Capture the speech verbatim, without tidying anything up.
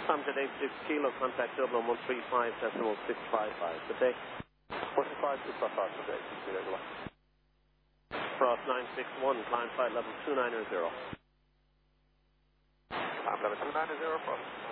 Tom to eighty-six kilo, contact Dublin one three five decimal six five five. Good day. one three five six five five, good day. Frost nine six one, climb flight level two nine zero. Climb level two nine zero, Frost.